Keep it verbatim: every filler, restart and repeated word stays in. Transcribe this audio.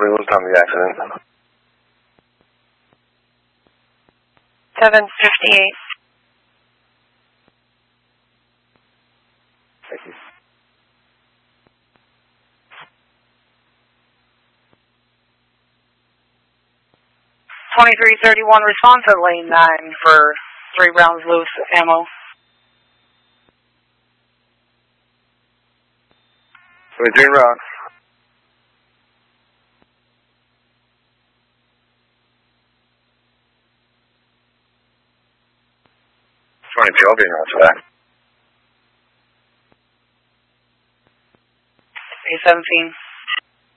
Somebody was on the accident. seven fifty-eight. Thank you. twenty-three thirty-one, respond to lane nine for three rounds loose ammo. twenty-three rounds. twenty-two, I'll be in for that. A seventeen.